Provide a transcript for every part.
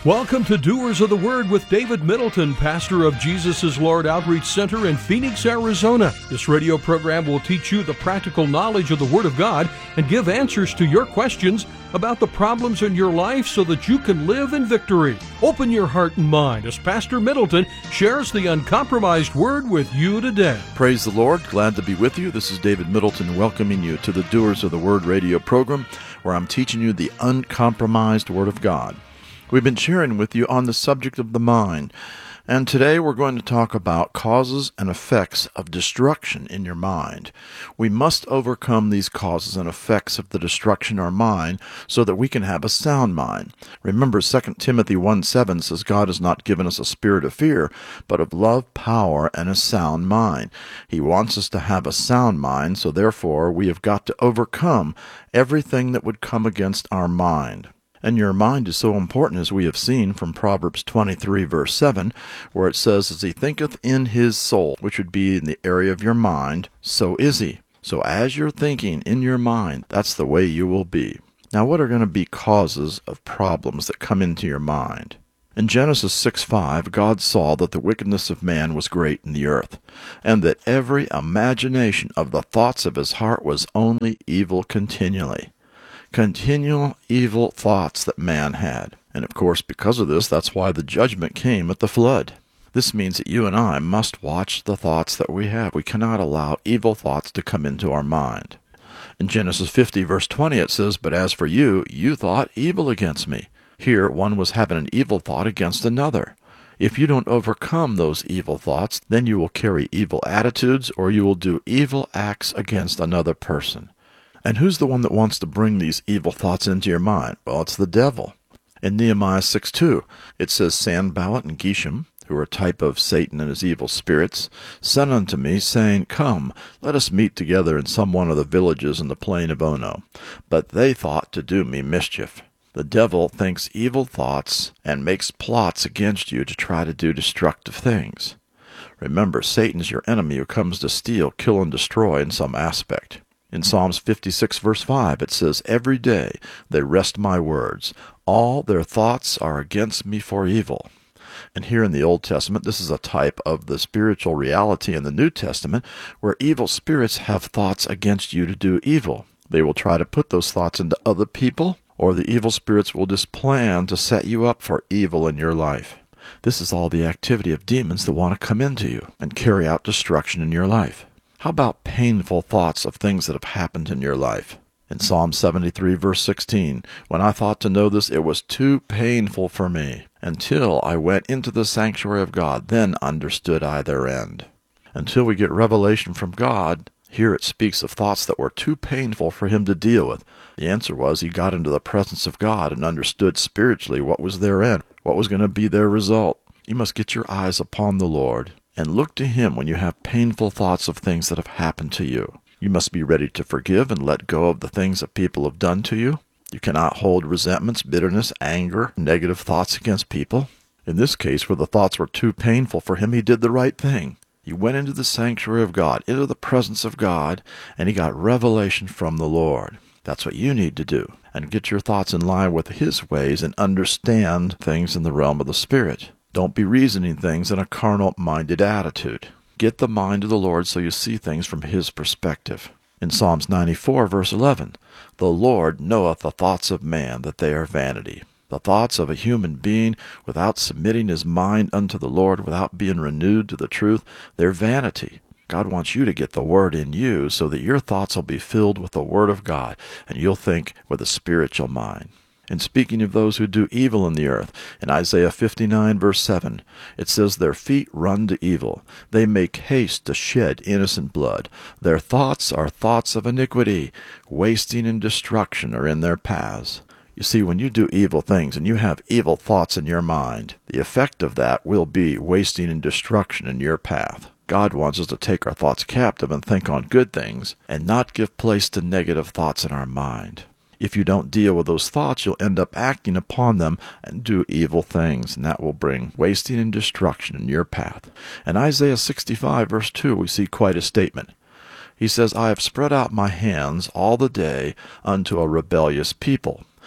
Welcome to Doers of the Word with David Middleton, pastor of Jesus is Lord Outreach Center in Phoenix, Arizona. This radio program will teach you the practical knowledge of the Word of God and give answers to your questions about the problems in your life so that you can live in victory. Open your heart and mind as Pastor Middleton shares the uncompromised Word with you today. Praise the Lord. Glad to be with you. This is David Middleton welcoming you to the Doers of the Word radio program, where I'm teaching you the uncompromised Word of God. We've been sharing with you on the subject of the mind, and today we're going to talk about causes and effects of destruction in your mind. We must overcome these causes and effects of the destruction in our mind so that we can have a sound mind. Remember, 2 Timothy 1:7 says God has not given us a spirit of fear, but of love, power, and a sound mind. He wants us to have a sound mind, so therefore we have got to overcome everything that would come against our mind. And your mind is so important, as we have seen from Proverbs 23, verse 7, where it says, as he thinketh in his soul, which would be in the area of your mind, so is he. So as you're thinking in your mind, that's the way you will be. Now, what are going to be causes of problems that come into your mind? In Genesis 6:5, God saw that the wickedness of man was great in the earth, and that every imagination of the thoughts of his heart was only evil continually. Continual evil thoughts that man had. And of course, because of this, that's why the judgment came at the flood. This means that you and I must watch the thoughts that we have. We cannot allow evil thoughts to come into our mind. In Genesis 50, verse 20, it says, but as for you, you thought evil against me. Here, one was having an evil thought against another. If you don't overcome those evil thoughts, then you will carry evil attitudes, or you will do evil acts against another person. And who's the one that wants to bring these evil thoughts into your mind? Well, it's the devil. In Nehemiah 6:2, it says, Sanballat and Geshem, who are a type of Satan and his evil spirits, sent unto me, saying, Come, let us meet together in some one of the villages in the plain of Ono. But they thought to do me mischief. The devil thinks evil thoughts and makes plots against you to try to do destructive things. Remember, Satan's your enemy who comes to steal, kill, and destroy in some aspect. In Psalms 56, verse 5, it says, Every day they wrest my words. All their thoughts are against me for evil. And here in the Old Testament, this is a type of the spiritual reality in the New Testament, where evil spirits have thoughts against you to do evil. They will try to put those thoughts into other people, or the evil spirits will just plan to set you up for evil in your life. This is all the activity of demons that want to come into you and carry out destruction in your life. How about painful thoughts of things that have happened in your life? In Psalm 73, verse 16, when I thought to know this, it was too painful for me. Until I went into the sanctuary of God, then understood I their end. Until we get revelation from God, here it speaks of thoughts that were too painful for him to deal with. The answer was he got into the presence of God and understood spiritually what was their end, what was going to be their result. You must get your eyes upon the Lord and look to him when you have painful thoughts of things that have happened to you. You must be ready to forgive and let go of the things that people have done to you. You cannot hold resentments, bitterness, anger, negative thoughts against people. In this case, where the thoughts were too painful for him, he did the right thing. He went into the sanctuary of God, into the presence of God, and he got revelation from the Lord. That's what you need to do, and get your thoughts in line with his ways and understand things in the realm of the Spirit. Don't be reasoning things in a carnal-minded attitude. Get the mind of the Lord so you see things from his perspective. In Psalms 94, verse 11, the Lord knoweth the thoughts of man, that they are vanity. The thoughts of a human being, without submitting his mind unto the Lord, without being renewed to the truth, they're vanity. God wants you to get the Word in you so that your thoughts will be filled with the Word of God, and you'll think with a spiritual mind. And speaking of those who do evil in the earth, in Isaiah 59, verse 7, it says, Their feet run to evil. They make haste to shed innocent blood. Their thoughts are thoughts of iniquity. Wasting and destruction are in their paths. You see, when you do evil things and you have evil thoughts in your mind, the effect of that will be wasting and destruction in your path. God wants us to take our thoughts captive and think on good things and not give place to negative thoughts in our mind. If you don't deal with those thoughts, you'll end up acting upon them and do evil things, and that will bring wasting and destruction in your path. In Isaiah 65, verse 2, we see quite a statement. He says, I have spread out my hands all the day unto a rebellious people,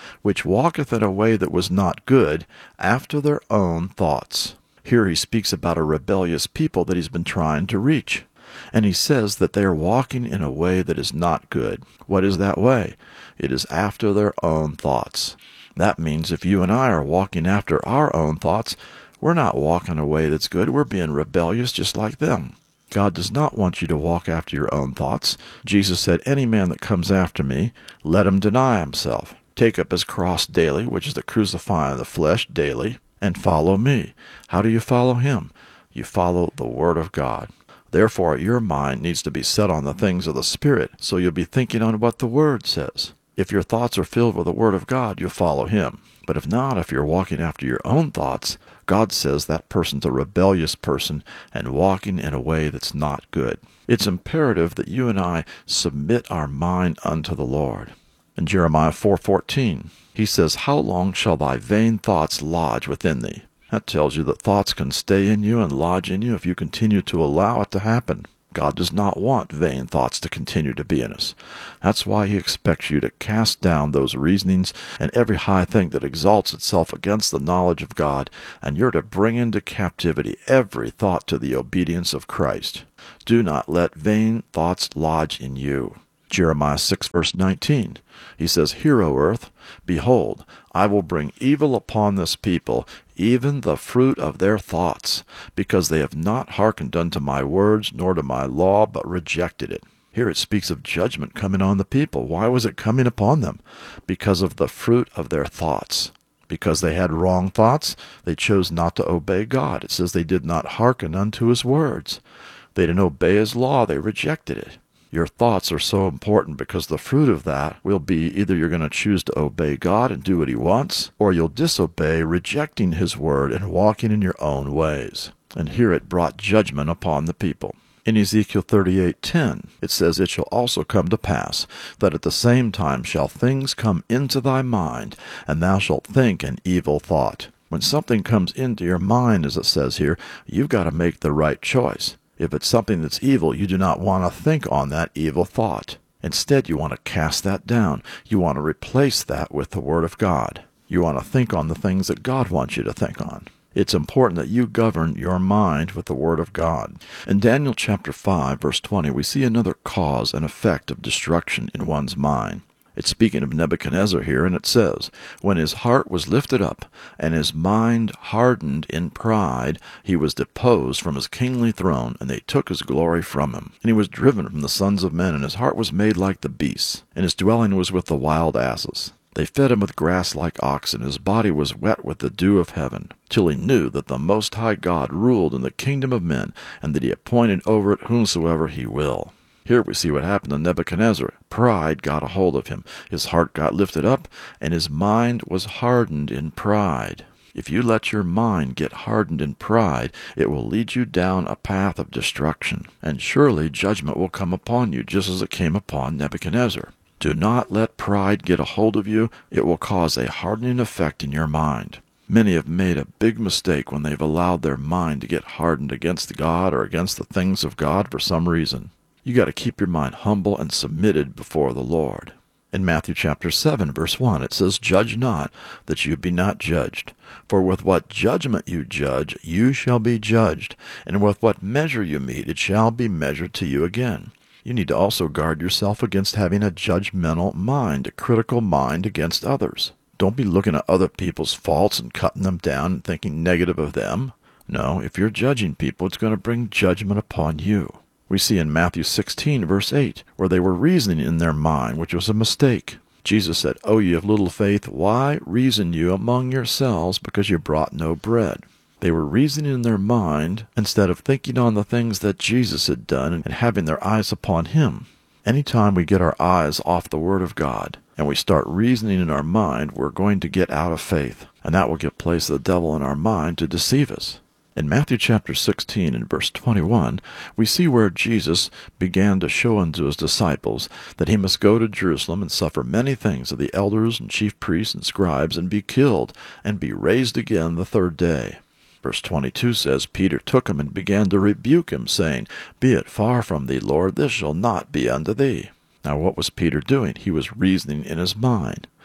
which walketh in a way that was not good, after their own thoughts. Here he speaks about a rebellious people that he's been trying to reach. And he says that they are walking in a way that is not good. What is that way? It is after their own thoughts. That means if you and I are walking after our own thoughts, we're not walking a way that's good. We're being rebellious just like them. God does not want you to walk after your own thoughts. Jesus said, any man that comes after me, let him deny himself, take up his cross daily, which is the crucifying of the flesh daily, and follow me. How do you follow him? You follow the Word of God. Therefore, your mind needs to be set on the things of the Spirit, so you'll be thinking on what the Word says. If your thoughts are filled with the Word of God, you'll follow him. But if not, if you're walking after your own thoughts, God says that person's a rebellious person and walking in a way that's not good. It's imperative that you and I submit our mind unto the Lord. In Jeremiah 4:14, he says, how long shall thy vain thoughts lodge within thee? That tells you that thoughts can stay in you and lodge in you if you continue to allow it to happen. God does not want vain thoughts to continue to be in us. That's why he expects you to cast down those reasonings and every high thing that exalts itself against the knowledge of God, and you're to bring into captivity every thought to the obedience of Christ. Do not let vain thoughts lodge in you. Jeremiah 6, verse 19, he says, hear, O earth, behold, I will bring evil upon this people, even the fruit of their thoughts, because they have not hearkened unto my words, nor to my law, but rejected it. Here it speaks of judgment coming on the people. Why was it coming upon them? Because of the fruit of their thoughts. Because they had wrong thoughts, they chose not to obey God. It says they did not hearken unto his words. They didn't obey his law. They rejected it. Your thoughts are so important because the fruit of that will be either you're going to choose to obey God and do what he wants, or you'll disobey, rejecting his word and walking in your own ways. And here it brought judgment upon the people. In Ezekiel 38:10, it says, it shall also come to pass that at the same time shall things come into thy mind, and thou shalt think an evil thought. When something comes into your mind, as it says here, you've got to make the right choice. If it's something that's evil, you do not want to think on that evil thought. Instead, you want to cast that down. You want to replace that with the Word of God. You want to think on the things that God wants you to think on. It's important that you govern your mind with the Word of God. In Daniel chapter 5, verse 20, we see another cause and effect of destruction in one's mind. It's speaking of Nebuchadnezzar here, and it says, when his heart was lifted up, and his mind hardened in pride, he was deposed from his kingly throne, and they took his glory from him. And he was driven from the sons of men, and his heart was made like the beasts, and his dwelling was with the wild asses. They fed him with grass like oxen, his body was wet with the dew of heaven, till he knew that the Most High God ruled in the kingdom of men, and that he appointed over it whomsoever he will. Here we see what happened to Nebuchadnezzar. Pride got a hold of him. His heart got lifted up, and his mind was hardened in pride. If you let your mind get hardened in pride, it will lead you down a path of destruction, and surely judgment will come upon you, just as it came upon Nebuchadnezzar. Do not let pride get a hold of you. It will cause a hardening effect in your mind. Many have made a big mistake when they've allowed their mind to get hardened against God or against the things of God for some reason. You got to keep your mind humble and submitted before the Lord. In Matthew chapter 7, verse 1, it says, judge not, that you be not judged. For with what judgment you judge, you shall be judged. And with what measure you mete, it shall be measured to you again. You need to also guard yourself against having a judgmental mind, a critical mind against others. Don't be looking at other people's faults and cutting them down and thinking negative of them. No, if you're judging people, it's going to bring judgment upon you. We see in Matthew 16, verse 8, where they were reasoning in their mind, which was a mistake. Jesus said, O ye of little faith, why reason you among yourselves, because you brought no bread? They were reasoning in their mind instead of thinking on the things that Jesus had done and having their eyes upon him. Anytime we get our eyes off the Word of God and we start reasoning in our mind, we're going to get out of faith, and that will give place to the devil in our mind to deceive us. In Matthew chapter 16 and verse 21, we see where Jesus began to show unto his disciples that he must go to Jerusalem and suffer many things of the elders and chief priests and scribes, and be killed, and be raised again the third day. Verse 22 says, Peter took him and began to rebuke him, saying, Be it far from thee, Lord, this shall not be unto thee. Now what was Peter doing? He was reasoning in his mind.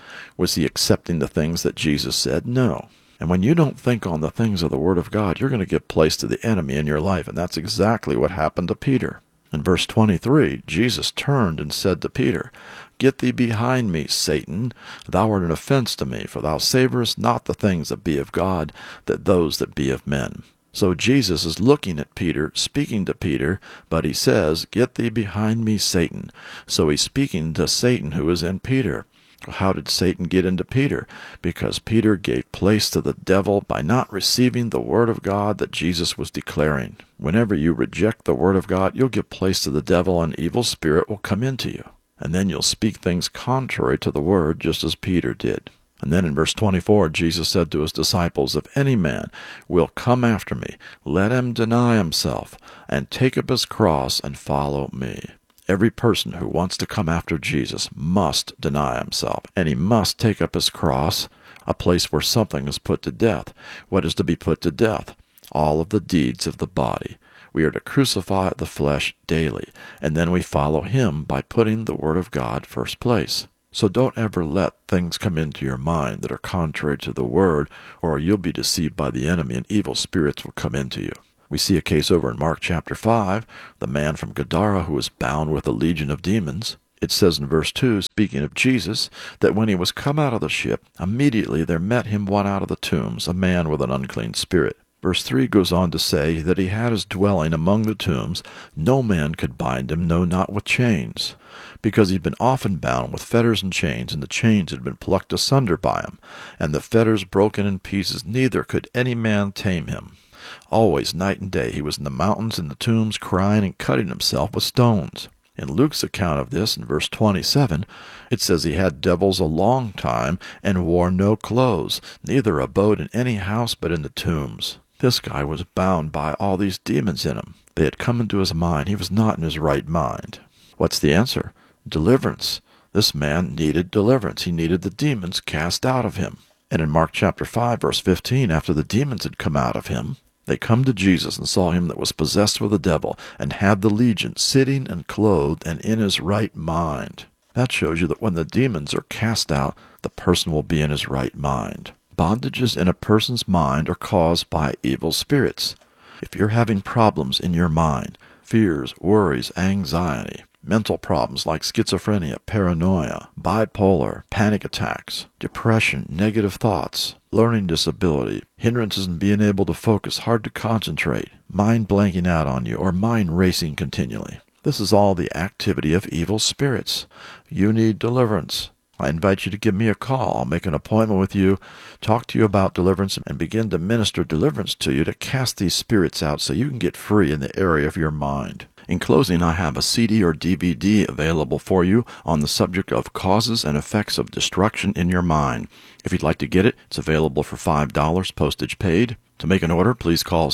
Was he accepting the things that Jesus said? No. And when you don't think on the things of the Word of God, you're going to give place to the enemy in your life, and that's exactly what happened to Peter. In verse 23, Jesus turned and said to Peter, "Get thee behind me, Satan. Thou art an offense to me, for thou savorest not the things that be of God, that those that be of men." So Jesus is looking at Peter, speaking to Peter, but he says, "Get thee behind me, Satan." So he's speaking to Satan who is in Peter. How did Satan get into Peter? Because Peter gave place to the devil by not receiving the Word of God that Jesus was declaring. Whenever you reject the Word of God, you'll give place to the devil, and evil spirit will come into you. And then you'll speak things contrary to the Word, just as Peter did. And then in verse 24, Jesus said to his disciples, "If any man will come after me, let him deny himself, and take up his cross, and follow me." Every person who wants to come after Jesus must deny himself, and he must take up his cross, a place where something is put to death. What is to be put to death? All of the deeds of the body. We are to crucify the flesh daily, and then we follow him by putting the Word of God first place. So don't ever let things come into your mind that are contrary to the Word, or you'll be deceived by the enemy and evil spirits will come into you. We see a case over in Mark chapter 5, the man from Gadara who was bound with a legion of demons. It says in verse 2, speaking of Jesus, that when he was come out of the ship, immediately there met him one out of the tombs, a man with an unclean spirit. Verse 3 goes on to say that he had his dwelling among the tombs. No man could bind him, no, not with chains, because he'd been often bound with fetters and chains, and the chains had been plucked asunder by him, and the fetters broken in pieces, neither could any man tame him. Always, night and day, he was in the mountains and the tombs, crying and cutting himself with stones. In Luke's account of this, in verse 27, it says he had devils a long time, and wore no clothes, neither abode in any house but in the tombs. This guy was bound by all these demons in him. They had come into his mind. He was not in his right mind. What's the answer? Deliverance. This man needed deliverance. He needed the demons cast out of him. And in Mark chapter 5, verse 15, after the demons had come out of him, they come to Jesus and saw him that was possessed with a devil, and had the legion, sitting and clothed and in his right mind. That shows you that when the demons are cast out, the person will be in his right mind. Bondages in a person's mind are caused by evil spirits. If you're having problems in your mind, fears, worries, anxiety, mental problems like schizophrenia, paranoia, bipolar, panic attacks, depression, negative thoughts, learning disability, hindrances in being able to focus, hard to concentrate, mind blanking out on you, or mind racing continually. This is all the activity of evil spirits. You need deliverance. I invite you to give me a call. I'll make an appointment with you, talk to you about deliverance, and begin to minister deliverance to you to cast these spirits out so you can get free in the area of your mind. In closing, I have a CD or DVD available for you on the subject of causes and effects of destruction in your mind. If you'd like to get it, it's available for $5, postage paid. To make an order, please call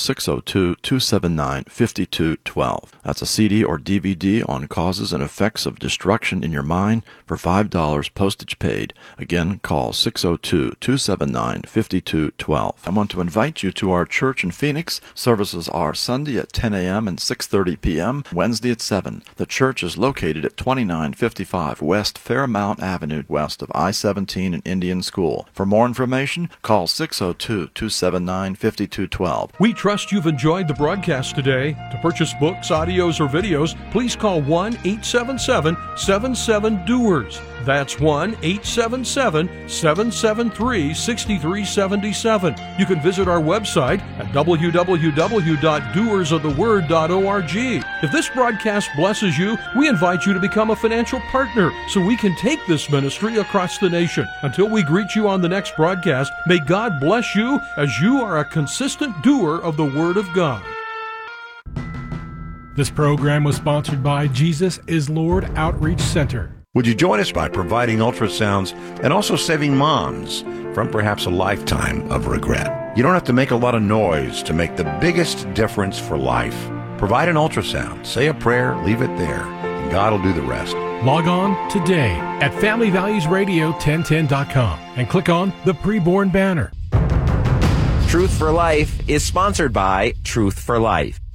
602-279-5212. That's a CD or DVD on causes and effects of destruction in your mind for $5, postage paid. Again, call 602-279-5212. I want to invite you to our church in Phoenix. Services are Sunday at 10 a.m. and 6:30 p.m., Wednesday at 7. The church is located at 2955 West Fairmount Avenue, west of I-17 and Indian School. For more information, call 602-279-5212. We trust you've enjoyed the broadcast today. To purchase books, audios, or videos, please call 1-877-77-DOERS. That's 1-877-773-6377. You can visit our website at www.doersoftheword.org. If this broadcast blesses you, we invite you to become a financial partner so we can take this ministry across the nation. Until we greet you on the next broadcast, may God bless you as you are a consistent doer of the Word of God. This program was sponsored by Jesus is Lord Outreach Center. Would you join us by providing ultrasounds and also saving moms from perhaps a lifetime of regret? You don't have to make a lot of noise to make the biggest difference for life. Provide an ultrasound, say a prayer, leave it there, and God will do the rest. Log on today at FamilyValuesRadio1010.com and click on the Preborn banner. Truth for Life is sponsored by Truth for Life.